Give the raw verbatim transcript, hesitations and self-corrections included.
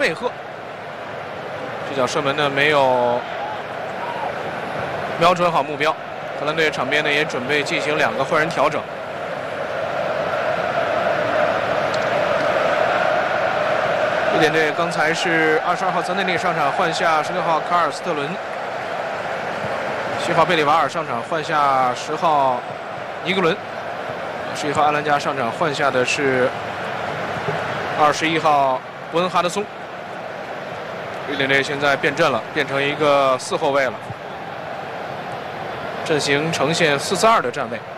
贝赫，这脚射门呢没有瞄准好目标。荷兰队场边呢也准备进行两个换人调整。瑞典队刚才是二十二号泽内利上场换下十六号卡尔斯特伦，七号贝里瓦尔上场换下十号尼格伦，十一号阿兰加上场换下的是二十一号伯恩哈德松。瑞典队现在变阵了，变成一个四后卫了，阵型呈现四四二的站位。